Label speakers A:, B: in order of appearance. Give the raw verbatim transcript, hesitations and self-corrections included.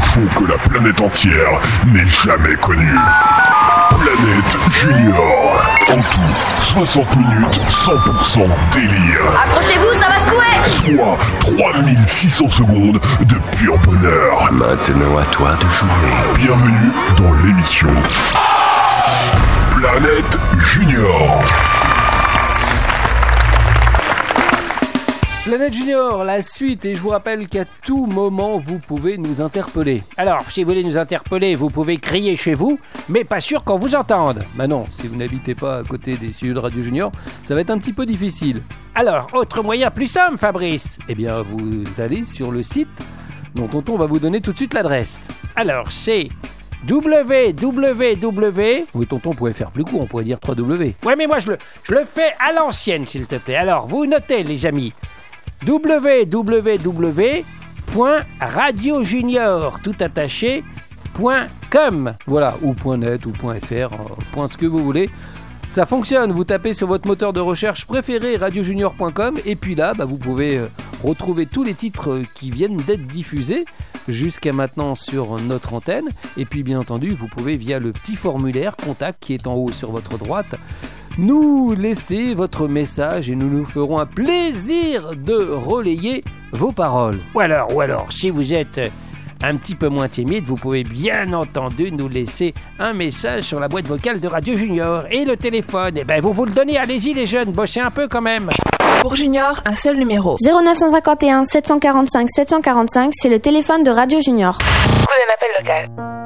A: l'info que la planète entière n'ait jamais connue. Planète Junior. En tout, soixante minutes, cent pour cent délire.
B: Accrochez-vous, ça va secouer.
A: Soit trois mille six cents secondes de pur bonheur.
C: Maintenant à toi de jouer.
A: Bienvenue dans l'émission Planète Junior.
D: Planète Junior, la suite, et je vous rappelle qu'à tout moment, vous pouvez nous interpeller. Alors, si vous voulez nous interpeller, vous pouvez crier chez vous, mais pas sûr qu'on vous entende. Bah non, si vous n'habitez pas à côté des studios de Radio Junior, ça va être un petit peu difficile. Alors, autre moyen plus simple, Fabrice. Eh bien, vous allez sur le site dont Tonton va vous donner tout de suite l'adresse. Alors, c'est w w w... Oui, Tonton pouvait faire plus court, on pourrait dire trois W. Ouais, mais moi, je le, je le fais à l'ancienne, s'il te plaît. Alors, vous notez, les amis. w w w point radio junior tout attaché point com, voilà, ou .net ou .fr, euh, point ce que vous voulez. Ça fonctionne, vous tapez sur votre moteur de recherche préféré radio junior point com et puis là, bah, vous pouvez euh, retrouver tous les titres euh, qui viennent d'être diffusés jusqu'à maintenant sur notre antenne. Et puis bien entendu, vous pouvez via le petit formulaire contact qui est en haut sur votre droite nous laisser votre message et nous nous ferons un plaisir de relayer vos paroles. Ou alors, ou alors, si vous êtes un petit peu moins timide, vous pouvez bien entendu nous laisser un message sur la boîte vocale de Radio Junior. Et le téléphone, eh ben vous vous le donnez, allez-y les jeunes, bossez un peu quand même.
E: Pour Junior, un seul numéro.
F: zéro neuf cent cinquante et un sept cent quarante-cinq sept cent quarante-cinq, c'est le téléphone de Radio Junior.
E: Prenez un appel local.